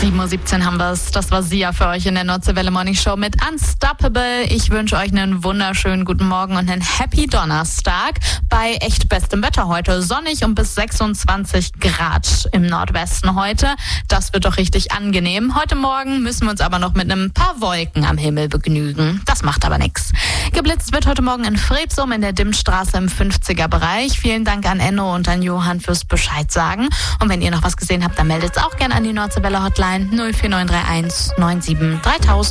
7:17 Uhr haben wir es. Das war Sia für euch in der Nordseewelle Morning Show mit Unstoppable. Ich wünsche euch einen wunderschönen guten Morgen und einen Happy Donnerstag bei echt bestem Wetter heute. Sonnig und bis 26 Grad im Nordwesten heute. Das wird doch richtig angenehm. Heute Morgen müssen wir uns aber noch mit ein paar Wolken am Himmel begnügen. Das macht aber nichts. Geblitzt wird heute Morgen in Fredsum in der Dimmstraße im 50er-Bereich. Vielen Dank an Enno und an Johann fürs Bescheid sagen. Und wenn ihr noch was gesehen habt, dann meldet es auch gerne an die Nordseewelle Hotline 04931 97 3000.